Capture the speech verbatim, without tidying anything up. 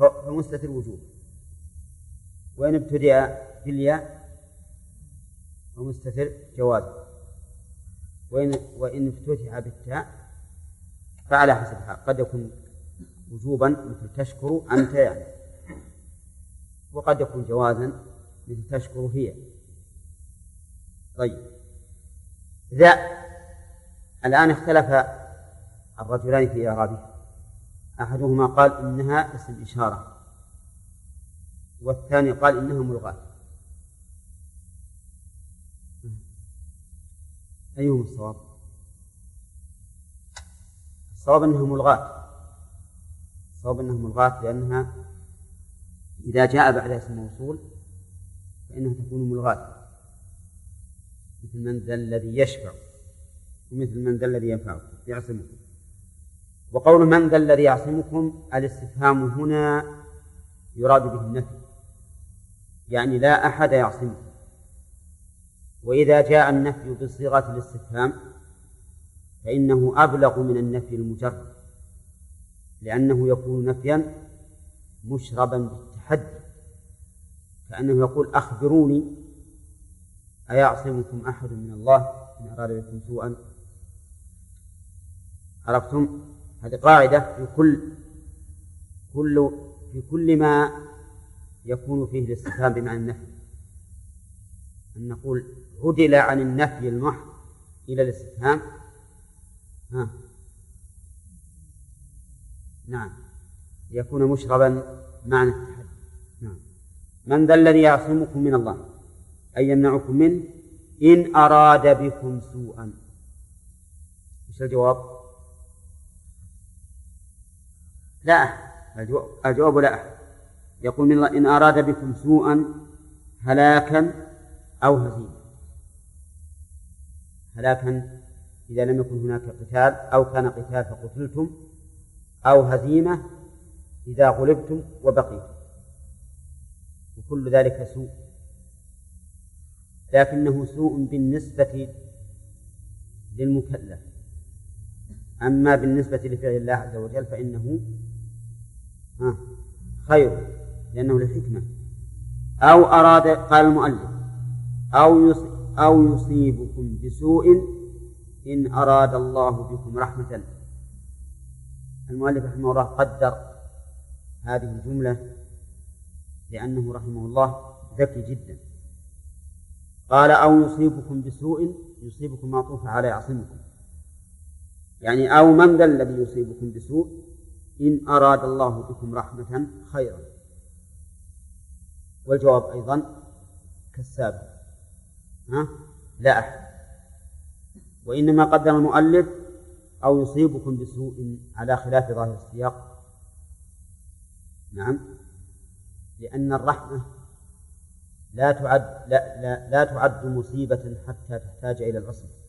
فمستتر وجوب، وإن ابتدأ بالياء فمستتر جواز، وإن, وإن افتتح بالتاء فعلى حسب الحال، قد يكون وجوبا مثل تشكر أنت يعني، وقد يكون جوازا مثل تشكر هي. طيب ذا الآن اختلف الرجلان في إعرابها، أحدهما قال إنها اسم إشارة، والثاني قال إنها ملغاة. أيهم الصواب؟ الصواب أنها ملغاة، الصواب أنها ملغاة لأنها إذا جاء بعد اسم موصول فإنها تكون ملغاة، مثل من ذا الذي يشفع، ومثل من ذا الذي يعصمكم. وقول من ذا الذي يعصمكم الاستفهام هنا يراد به النفي، يعني لا أحد يعصمكم. وإذا جاء النفي بصيغة الاستفهام فإنه أبلغ من النفي المجرد، لأنه يكون نفيا مشربا بالتحدي، كأنه يقول أخبروني أيعصمكم أحد من الله إن أراد بكم سوءا. عرفتم؟ هذه قاعدة في كل كل في كل ما يكون فيه الاستفهام بمعنى النفي، أن نقول عدل عن النفي المحض إلى الاستفهام. ها نعم، يكون مشربا معنى التحدي. نعم. من ذا الذي يعصمكم من الله أي يمنعكم منه إن أراد بكم سوءا. إيش الجواب؟ لا أحد. الجواب لا أحد. يقول من الله إن أراد بكم سوءا هلاكا أو هزيمة. هلاكا إذا لم يكن هناك قتال أو كان قتال فقتلتم، أو هزيمة إذا غلبتم وبقيتم، وكل ذلك سوء، لكنه سوء بالنسبة للمكلف، أما بالنسبة لفعل الله عز وجل فإنه خير لأنه للحكمة. أو أراد، قال المؤلف أو أو يصيبكم بسوء إن أراد الله بكم رحمة. المؤلف رحمه الله قدر هذه الجملة لأنه رحمه الله ذكي جدا. قال أو يصيبكم بسوء، يصيبكم معطوف على يعصمكم، يعني أو من ذا الذي يصيبكم بسوء إن أراد الله بكم رحمة خيرا. والجواب أيضا كالسابق، ها؟ لا أحد. وإنما قدم المؤلف أو يصيبكم بسوء على خلاف ظاهر السياق. نعم، لأن الرحمة لا تعد لا, لا, لا تعد مصيبة حتى تحتاج إلى العصمة،